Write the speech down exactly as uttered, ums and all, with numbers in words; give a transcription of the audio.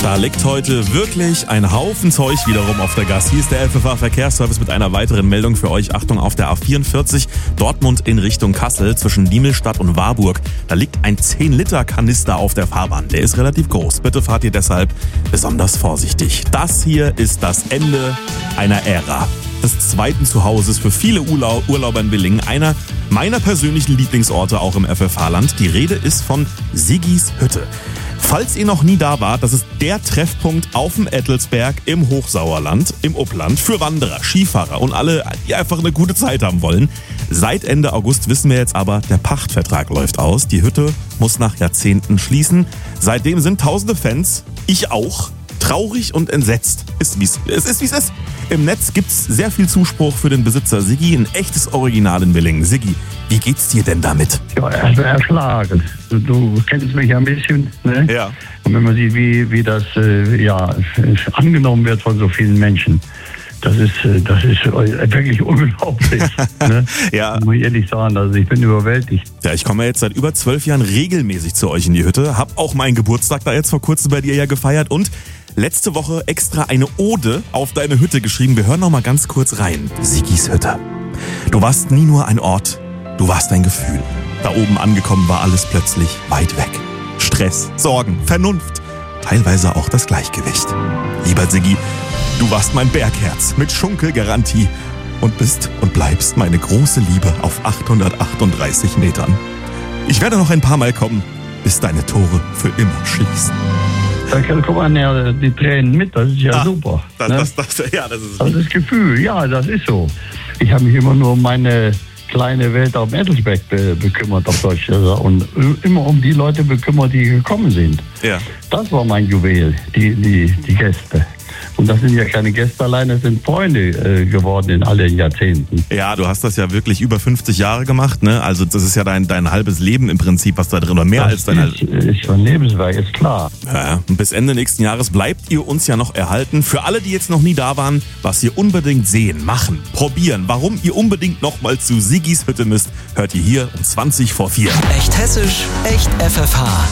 Da liegt heute wirklich ein Haufen Zeug wiederum auf der Gas. Hier ist der L F H-Verkehrsservice mit einer weiteren Meldung für euch. Achtung, auf der A vierundvierzig Dortmund in Richtung Kassel zwischen Diemelstadt und Warburg. Da liegt ein zehn Liter Kanister auf der Fahrbahn. Der ist relativ groß. Bitte fahrt ihr deshalb besonders vorsichtig. Das hier ist das Ende einer Ära. Des zweiten Zuhauses für viele Urlau- Urlauber in Willingen. Einer meiner persönlichen Lieblingsorte auch im F F H-Land. Die Rede ist von Siggis Hütte. Falls ihr noch nie da wart, das ist der Treffpunkt auf dem Ettelsberg im Hochsauerland, im Upland, für Wanderer, Skifahrer und alle, die einfach eine gute Zeit haben wollen. Seit Ende August wissen wir jetzt aber, der Pachtvertrag läuft aus. Die Hütte muss nach Jahrzehnten schließen. Seitdem sind tausende Fans, ich auch, traurig und entsetzt. Ist wie's, es ist, wie es ist. Im Netz gibt's sehr viel Zuspruch für den Besitzer Siggi, ein echtes Original in Willingen. Siggi, wie geht's dir denn damit? Ja, erstmal erschlagen. Du, du kennst mich ja ein bisschen, ne? Ja. Und wenn man sieht, wie, wie das äh, ja, angenommen wird von so vielen Menschen, das ist, äh, das ist wirklich unglaublich. Ne? Ja. Muss ich ehrlich sagen, also ich bin überwältigt. Ja, ich komme jetzt seit über zwölf Jahren regelmäßig zu euch in die Hütte, hab auch meinen Geburtstag da jetzt vor kurzem bei dir ja gefeiert und letzte Woche extra eine Ode auf deine Hütte geschrieben. Wir hören noch mal ganz kurz rein. Siggis Hütte. Du warst nie nur ein Ort, du warst ein Gefühl. Da oben angekommen war alles plötzlich weit weg. Stress, Sorgen, Vernunft, teilweise auch das Gleichgewicht. Lieber Siggi, du warst mein Bergherz mit Schunkelgarantie und bist und bleibst meine große Liebe auf achthundertachtunddreißig Metern. Ich werde noch ein paar Mal kommen, bis deine Tore für immer schließen. Da kommen ja die Tränen mit, das ist ja ah, super. Das, ne? das, das, ja, das ist das ist das Gefühl, ja, das ist so. Ich habe mich immer nur um meine kleine Welt auf dem Ettelsberg be- bekümmert, auf Deutsch gesagt, und immer um die Leute bekümmert, die gekommen sind. Ja. Das war mein Juwel, die, die, die Gäste. Und das sind ja keine Gäste allein, das sind Freunde äh, geworden in all den Jahrzehnten. Ja, du hast das ja wirklich über fünfzig Jahre gemacht, ne? Also das ist ja dein, dein halbes Leben im Prinzip, was da drin war. Mehr das als dein halbes. ist, ist schon Lebenswerk, ist klar. Ja, und bis Ende nächsten Jahres bleibt ihr uns ja noch erhalten. Für alle, die jetzt noch nie da waren, was ihr unbedingt sehen, machen, probieren, warum ihr unbedingt nochmal zu Siggis Hütte müsst, hört ihr hier um zwanzig vor vier. Echt hessisch, echt F F H.